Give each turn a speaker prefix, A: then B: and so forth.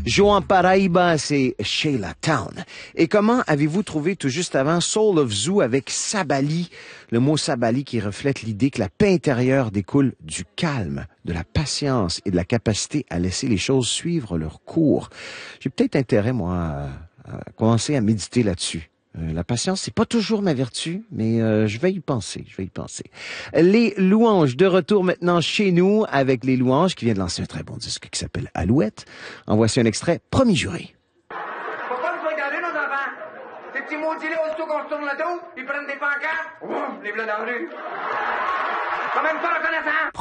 A: Joan Paraíba, c'est Sheila Town. Et comment avez-vous trouvé tout juste avant Soul of Zoo avec Sabali, le mot Sabali qui reflète l'idée que la paix intérieure découle du calme, de la patience et de la capacité à laisser les choses suivre leur cours. J'ai peut-être intérêt, moi, à commencer à méditer là-dessus. La patience, c'est pas toujours ma vertu, mais je vais y penser, Les louanges, de retour maintenant chez nous avec les louanges qui viennent de lancer un très bon disque qui s'appelle Alouette. En voici un extrait, Promis juré.
B: Faut pas nous regarder, nos enfants. Ces petits maudits-là, aussitôt qu'on se tourne le dos, ils prennent des pancartes. Ouf, les bleus dans la rue. Quand même pas reconnaissant.